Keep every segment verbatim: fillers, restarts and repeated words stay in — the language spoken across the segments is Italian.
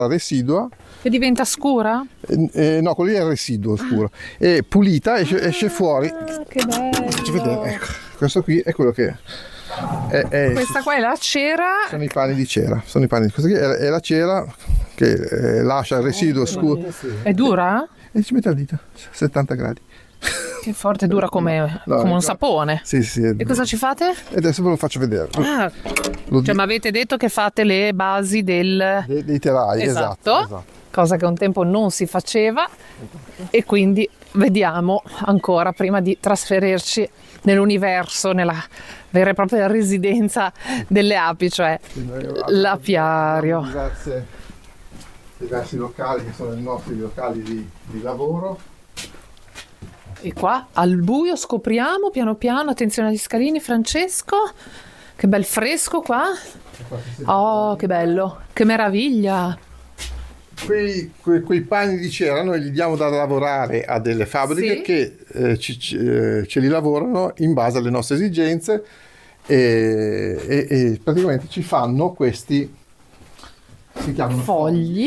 residua. Che diventa scura? Eh, eh, no, quello lì è il residuo scuro. E pulita esce, esce fuori. Ah, che bello! Faccio vedere, ecco, questo qui è quello che è, è, Questa qua è la cera. sono i pani di cera. Sono i pani. Questa qui è, è la cera che eh, lascia il residuo scuro. È dura? E ci mette la dita, settanta gradi. Che forte, dura come, No, come un no. sapone. Sì, sì. E cosa ci fate? E adesso ve lo faccio vedere. Ah, Lo cioè di- mi avete detto che fate le basi del... dei, dei telai, Esatto. esatto, esatto. Cosa che un tempo non si faceva, e quindi vediamo ancora prima di trasferirci nell'universo, nella vera e propria residenza delle api, cioè Quindi noi abbiamo- l'apiario. abbiamo diverse- diversi locali che sono i nostri locali di, di lavoro. E qua al buio scopriamo piano piano, attenzione agli scalini, Francesco, che bel fresco qua. Oh, che bello, che meraviglia. Quei, quei, quei pani di cera noi li diamo da lavorare a delle fabbriche Sì. che eh, ci- ci- eh, ce li lavorano in base alle nostre esigenze e, e- e praticamente ci fanno questi, si chiamano Fogli.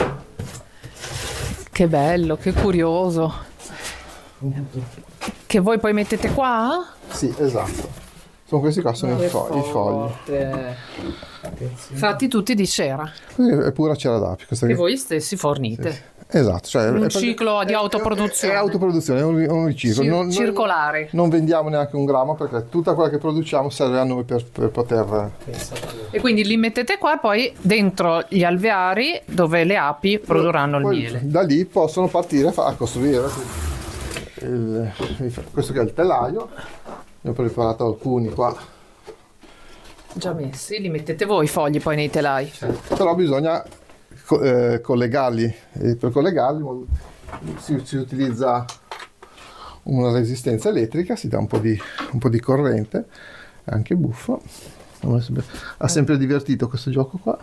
Che bello, che curioso. Che voi poi mettete qua? Sì, esatto. Sono questi qua, sono i, fo- i fogli. Fatti tutti di cera, Così è pura cera d'api. Questa che qui. voi stessi fornite. Esatto, cioè Un è- ciclo di è- autoproduzione. È, è autoproduzione, è un, ri- un riciclo. Cir- Non- noi circolare. Non vendiamo neanche un grammo perché tutta quella che produciamo serve a noi per, per poter. E quindi li mettete qua e poi dentro gli alveari dove le api produrranno il Poi miele. Da lì possono partire a, fa- a costruire. il- questo che è il telaio. Ne ho preparato alcuni qua. Già messi, li mettete voi i fogli poi nei telai. Però bisogna co- eh, collegarli. E per collegarli si, si utilizza una resistenza elettrica, si dà un po' di, un po' di corrente, è anche buffo. Ha sempre divertito questo gioco qua.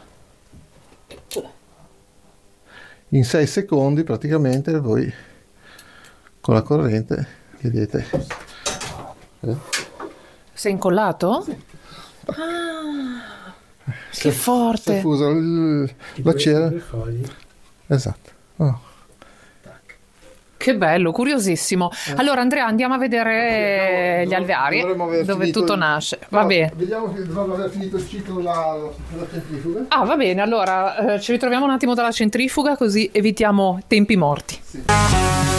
In sei secondi praticamente voi con la corrente vedete. Eh? Sei incollato? Ah, che forte! Si è fuso il- la cera. Esatto. Oh. Che bello, curiosissimo. Allora Andrea, andiamo a vedere gli alveari Dovremmo aver dove finito tutto il- nasce. Va No, bene. Vediamo che dovremmo aver finito il ciclo la, la centrifuga. Ah, va bene, allora eh, ci ritroviamo un attimo dalla centrifuga così evitiamo tempi morti. Sì.